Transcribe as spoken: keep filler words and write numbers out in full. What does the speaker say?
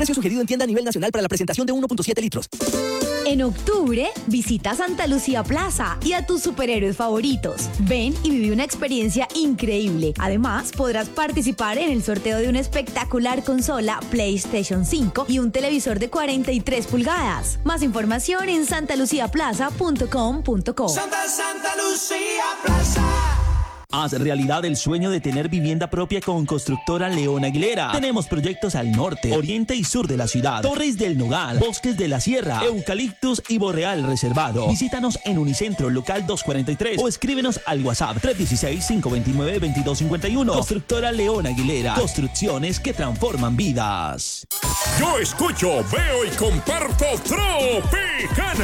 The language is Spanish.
Precio sugerido en tienda a nivel nacional para la presentación de uno punto siete litros. En octubre, visita Santa Lucía Plaza y a tus superhéroes favoritos. Ven y vive una experiencia increíble. Además, podrás participar en el sorteo de una espectacular consola PlayStation cinco y un televisor de cuarenta y tres pulgadas. Más información en santa lucía plaza punto com punto co. Santa Santa Lucía Plaza. Haz realidad el sueño de tener vivienda propia con Constructora León Aguilera. Tenemos proyectos al norte, oriente y sur de la ciudad. Torres del Nogal, Bosques de la Sierra, Eucaliptus y Boreal Reservado. Visítanos en Unicentro, local doscientos cuarenta y tres o escríbenos al WhatsApp tres uno seis, cinco dos nueve, dos dos cinco uno. Constructora León Aguilera. Construcciones que transforman vidas. Yo escucho, veo y comparto Tropicana.